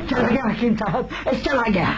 चला गया हकीम साहब, चला गया।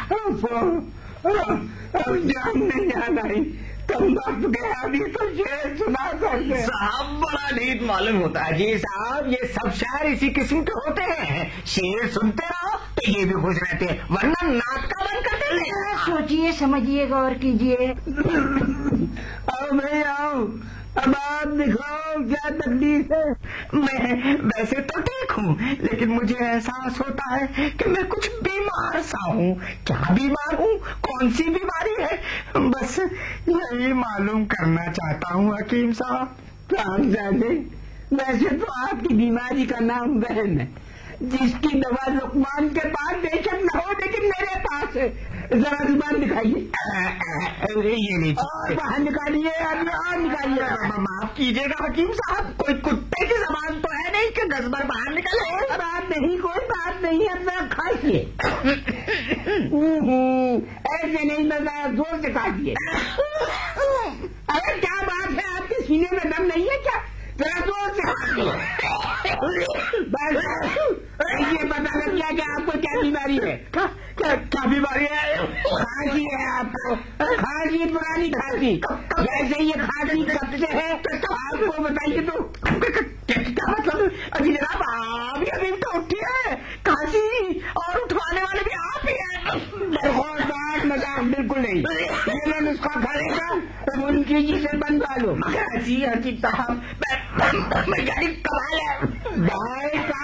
अब जान नहीं आ रही, तुम वक्त गया भी तो शेर सुना करते साहब। बड़ा नीत मालूम होता है जी साहब, ये सब शायर इसी किस्म के होते हैं। शेर सुनते रहो तो ये भी खुश रहते हैं, वरना नाक का बंद कर देते हैं। सोचिए, समझिए, गौर कीजिए। आओ भाई आओ, अब आप दिखाओ क्या तकलीफ है। मैं वैसे तो ठीक हूँ, लेकिन मुझे एहसास होता है कि मैं कुछ बीमार सा हूँ। क्या बीमार हूँ, कौन सी बीमारी है, बस यही मालूम करना चाहता हूँ हकीम साहब। साहबजादे, वैसे तो आपकी बीमारी का नाम वहम है, जिसकी दवा लुकमान के पास बेशक न हो, लेकिन मेरे पास है। जरा जुबान दिखाइए। ये नहीं, और बाहर निकालिए, और निकालिए। माफ कीजिएगा हकीम साहब, कोई कुत्ते की जबान तो है नहीं कि 10 बार बाहर निकले। कोई बात नहीं, कोई बात नहीं, अब जरा खाइए। ऐसे नहीं, मैं जोर से खाइए। अरे क्या बात है, आपके सीने में दम नहीं है क्या? जरा जोर से खाइए। ये पता लग गया कि आपको क्या बीमारी है। क्या बीमारी है? खांसी है आपको, खांसी, पुरानी खांसी। जैसे ये खांसी कब से है आपको बताइए तो। क्या मतलब? अभी जनाब आप अभी तो उठी है, खांसी और उठवाने वाले भी आप ही हैं। बात मजाक बिल्कुल नहीं। ये नुस्खा खाएगा तो उनकी जी से बनवा लो। जी हकीम साहब, मैं गाड़ी कमाल है भाई